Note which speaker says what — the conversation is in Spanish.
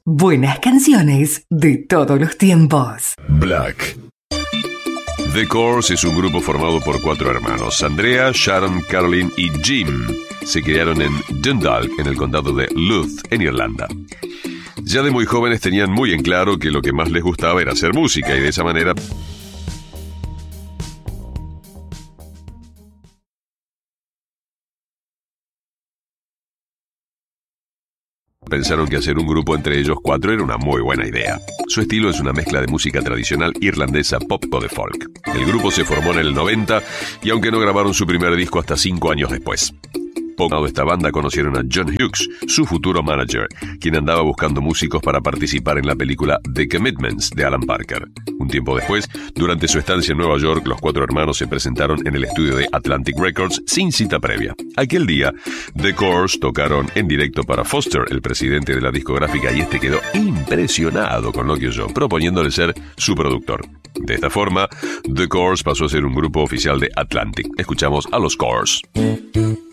Speaker 1: Buenas canciones de todos los tiempos.
Speaker 2: Black. The Corrs es un grupo formado por 4 hermanos: Andrea, Sharon, Caroline y Jim. Se criaron en Dundalk, en el condado de Louth, en Irlanda. Ya de muy jóvenes tenían muy en claro que lo que más les gustaba era hacer música, y de esa manera pensaron que hacer un grupo entre ellos 4 era una muy buena idea. Su estilo es una mezcla de música tradicional irlandesa, pop o de folk. El grupo se formó en el 90 y aunque no grabaron su primer disco hasta 5 años después. Poco de esta banda conocieron a John Hughes, su futuro manager, quien andaba buscando músicos para participar en la película The Commitments de Alan Parker. Un tiempo después, durante su estancia en Nueva York, los 4 hermanos se presentaron en el estudio de Atlantic Records sin cita previa. Aquel día, The Corrs tocaron en directo para Foster, el presidente de la discográfica, y este quedó impresionado con lo que oyó, proponiéndole ser su productor. De esta forma, The Corrs pasó a ser un grupo oficial de Atlantic. Escuchamos a los Corrs.